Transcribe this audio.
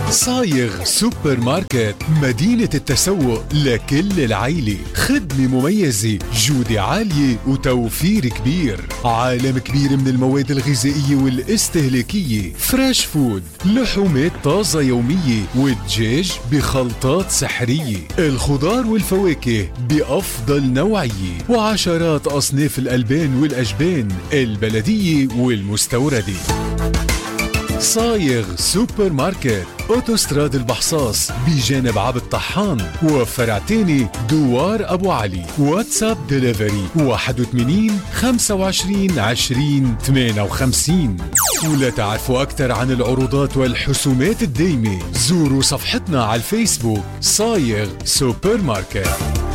صايغ سوبر ماركت، مدينة التسوق لكل العيلة. خدمة مميزة، جودة عالية وتوفير كبير. عالم كبير من المواد الغذائية والاستهلاكية. فريش فود، لحومات طازة يومية، والدجاج بخلطات سحرية. الخضار والفواكه بأفضل نوعية، وعشرات أصناف الألبان والأجبان البلدية والمستوردة. صايغ سوبر ماركت، اوتوستراد البحصاص بجانب عبد طحان، وفرع تاني دوار ابو علي. واتساب ديليفري 81 25 20 58. ولا تعرفوا اكثر عن العروضات والحسومات الدايمة، زوروا صفحتنا على الفيسبوك صايغ سوبر ماركت.